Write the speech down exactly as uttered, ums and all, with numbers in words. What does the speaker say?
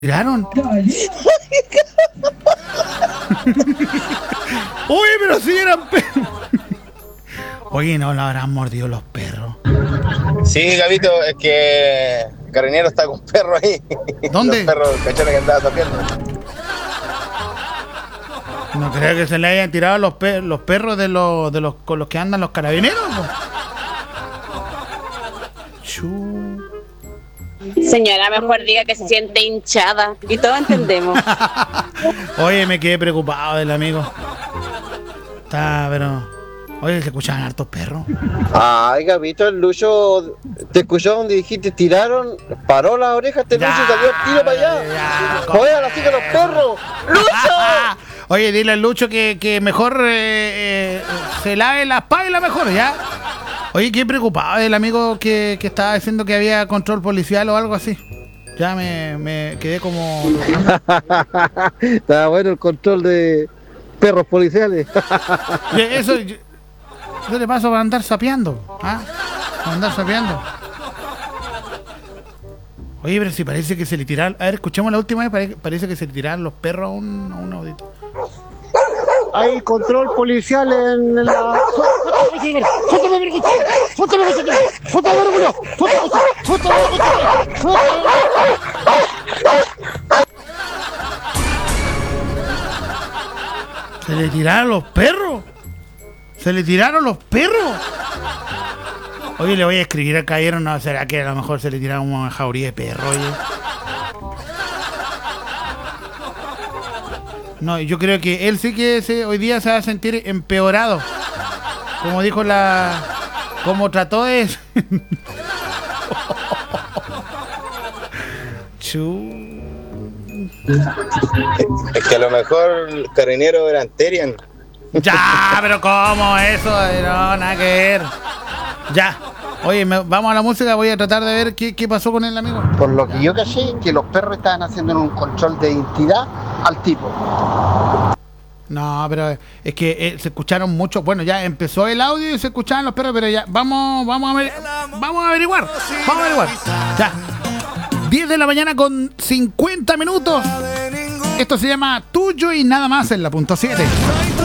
¿Tiraron? Oye, pero si eran perros. Oye, no lo habrán mordido los perros. Sí, Gabito, es que Carabinero está con perro ahí. ¿Dónde? Los perros, cachones que andaba sapiendo. No creo que se le hayan tirado los, pe los perros de los, de los con los que andan los carabineros, ¿no? Chu. Señora, mejor diga que se siente hinchada. Y todos entendemos. Oye, me quedé preocupado del amigo. Está, pero... Oye, se escuchaban hartos perros. Ay, Gabito, el Lucho te escuchó donde dijiste tiraron, paró las orejas, este Lucho salió el tiro para allá. Joder, a la chica los perros. ¡Lucho! Oye, dile al Lucho que, que mejor eh, eh, se lave la espalda mejor, ¿ya? Oye, qué preocupado el amigo que, que estaba diciendo que había control policial o algo así. Ya me, me quedé como... Estaba bueno el control de perros policiales. Eso, eso le pasa para andar sapeando, ¿ah? Para andar sapeando. Oye, pero si parece que se le tiraron... A ver, escuchemos la última vez, parece, parece que se le tiraron los perros a un, a un audito. Hay control policial en la... Se le tiraron los perros. Se le tiraron los perros. Oye, le voy a escribir a Caballero, no, será que a lo mejor se le tiraron una jauría de perro, oye. No, yo creo que él sí que se, hoy día se va a sentir empeorado. Como dijo la... Como trató de... Chu... Es que a lo mejor el Carabinero era Anterian. Ya, pero ¿cómo eso? No, nada que ver. Ya. Oye, me, vamos a la música, voy a tratar de ver qué, qué pasó con el amigo. Por lo que yo caché, que los perros estaban haciendo un control de identidad al tipo. No, pero es que eh, se escucharon mucho. Bueno, ya empezó el audio y se escuchaban los perros, pero ya vamos, vamos a ver, vamos a averiguar. Vamos a averiguar. Ya. diez de la mañana con cincuenta minutos. Esto se llama Tuyo y Nada Más en la punto siete.